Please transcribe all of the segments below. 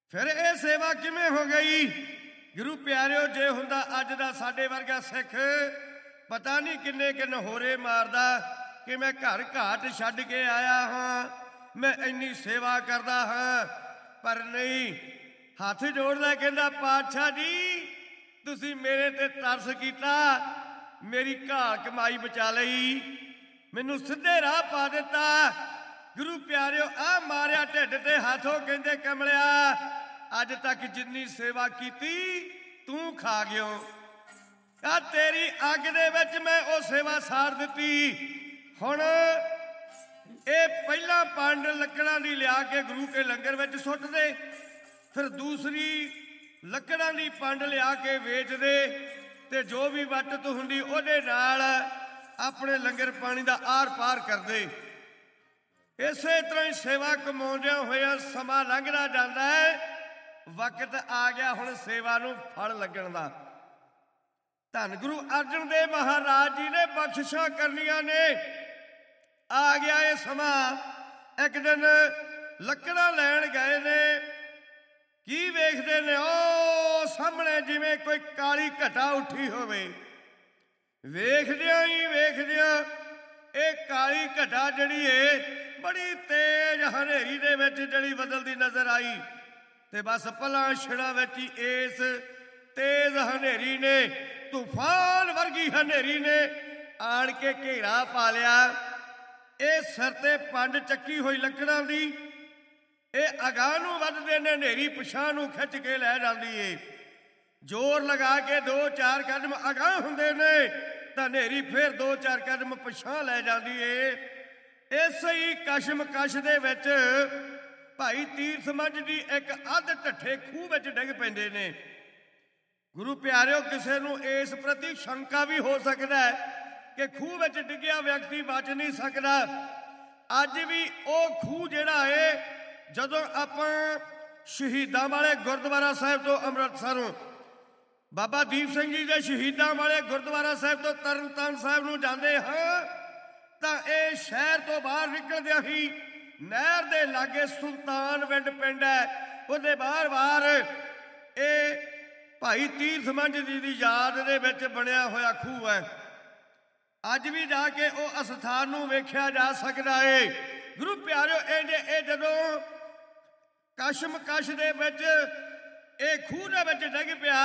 फिर ये सेवा किवें हो गई? गुरु प्यारिओ, जे हुंदा अज दा साडे वर्गा सिख पता नहीं किन्ने किन होरे मारदा कि मैं घर घाट छड्ड के आया हाँ, मैं इन्नी सेवा करदा हाँ। पर नहीं, हथ जोड़दा कहंदा पातशाह जी तुसी मेरे ते तरस कीता, मेरी घाल कमाई बचा लई, मैनू सीधे राह पा दिता। गुरु प्यारिओ, आ मारिया ढिड ते हाथों, कहंदे कमलिया अज तक जिन्नी सेवा कीती तू खा गयो, आ तेरी अग दे विच मैं ओ सेवा साड़ दिती। हुण ये पहला पंड लकड़ां दी लिया के गुरु के लंगर विच सुट दे, फिर दूसरी लकड़ां दी पंड लिया के वेच दे, ते जो भी वटत हुंदी ओहदे नाल अपने लंगर पानी दा आर पार कर दे। इसे तरह ही सेवा कमाउंदियां होइयां समा लंघदा जांदा है, वक्त आ गया हुण सेवा नूं फल लगण दा। धन गुरु अर्जन देव महाराज जी ने बख्शिशां करनियां ने, आ गया ये समा। एक दिन लकड़ां लैण गए ने, की वेखदे ने ओ सामने जिवें कोई काली घटा उठी होवे। वेखदियां ही वेखदियां ये काली घटा जिहड़ी है बड़ी तेज हनेरी दे विच जिहड़ी बदलदी नजर आई, ते बस पलां छिड़ां विच ही इस तेज हनेरी ने, तूफान वर्गी हनेरी ने आण के घेरा पा लिया। ये सिर ते पंड चक्की हुई लकड़ां दी, ये अगां नूं वधदे ने, हनेरी पछां नूं खिच के लै जांदी है। जोर लगा के 2-4 कदम अगां हुंदे ने तां हनेरी फिर 2-4 कदम पछां लै जांदी है। इस ही कशमकश दे विच भाई तीरथ मंझ दी एक अध ढट्ठे खूह विच डिग पैंदे ने। गुरु प्यारिओ, किसे नूं इस प्रति शंका भी हो सकदा है कि खूह विच डिग्गिया व्यक्ति बच नहीं सकदा। अज भी वो खूह जिहड़ा है, जदों आपां शहीदां वाले गुरुद्वारा साहिब तो अमृतसरों बाबा दीप सिंह जी के शहीदां वाले गुरुद्वारा साहिब तो तरनताਰਨ साहिब नूं जांदे हां, तां इह शहर तो बाहर निकलदिआं ही नहर दे लागे सुल्तानविंड पिंड है, उहदे बाहर बाहर ये भाई तीरथ मंझ जी दी याद दे विच बणिया होया खूह है। अज भी जाके वो अस्थान नूं वेखिया जा सकदा है। गुरु प्यारिओ, ये जदों कशमकश दे विच ये खूह दे विच डिग पिया,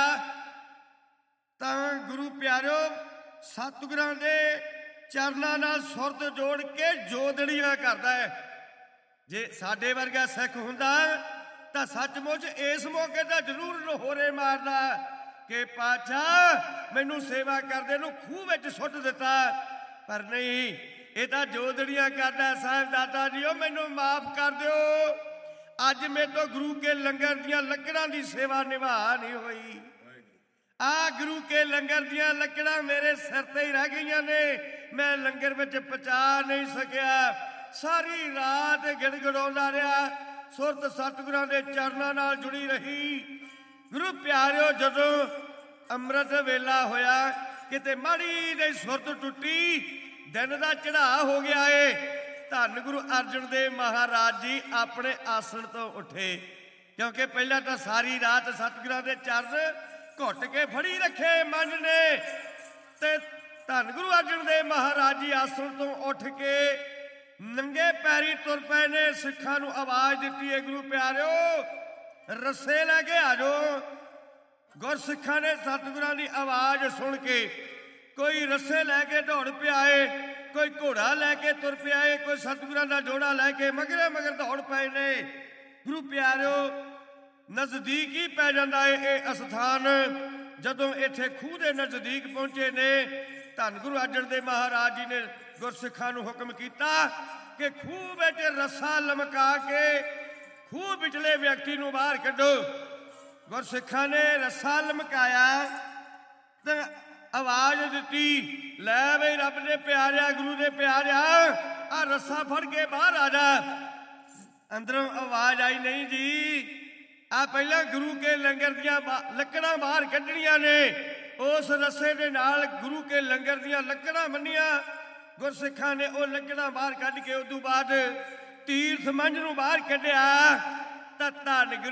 तां गुरु प्यारिओ सतगुरां दे चरनां नाल सुरत जोड़ के जोदड़ियां करदा है। जे साडे वर्गा सिख हुंदा तां सचमुच इस मौके ते जरूर होरे मारदा कि पातशाह मैनू सेवा करदे नूं खूह विच सुट दिता। पर नहीं, ये तां जोदड़ियां करदा। साहिबजादा जीओ मैनू माफ कर दिओ, अज मेरे तो गुरु के लंगर दियां लकड़ां दी सेवा निभा नहीं होई। आ गुरु के लंगर दियां लकड़ां मेरे सिर ते ही रह गईयां ने, मैं लंगर विच पहुंचा नहीं सकिया। सारी रात गिड़गिड़ाउंदा रहा, सुरत सतगुरां दे चरनां नाल जुड़ी रही। गुरु प्यारिओ, जदों अमृत वेला होया, किते माड़ी जी सुरत टुटी, दिन दा चढ़ा हो गया है। धन गुरु अर्जन देव महाराज जी अपने आसन तो उठे, क्योंकि पहला तो सारी रात सतगुरां दे चरण घुट के फड़ी रखे मन ने, ते धन गुरु अर्जन देव महाराज जी आसन तो उठ के नंगे पैरी तुर पए ने। सिखां नूं आवाज दित्ती है, गुरु प्यारिओ रस्से लैके आ जाओ। गुरसिखां ने सतगुरां दी आवाज सुन के कोई रस्से लैके दौड़ पिया है, कोई घोड़ा लैके तुर पिया है, कोई सतगुरां दा जोड़ा लैके मगरे मगर दौड़ पए ने। गुरु प्यारिओ, नज़दीक ही पै जांदा है ये अस्थान। जदों इत्थे खूह दे नज़दीक पहुंचे ने, धन गुरु अर्जन देव महाराज जी ने गुरसिखां नूं हुक्म कीता कि खूह विच रस्सा लमका के खूह विचले व्यक्ति नूं बाहर कढो। गुरसिखां ने रस्सा लमकाया ते आवाज दित्ती, लै बई रब दे प्यारिआ, गुरु दे प्यारिआ, आ रस्सा फड़ के बाहर आ जा। अंदरों आवाज आई, नहीं जी, आ पहला गुरु के लंगर दियां लकड़ां बाहर कढणियां ने। उस रस्से दे नाल गुरु के लंगर दियां लकड़ां बन्नियां। गुरसिखां ने वो लकड़ां बाहर कढ के उदों बाद तीरथ मंझ नूं बाहर कढिया तां धन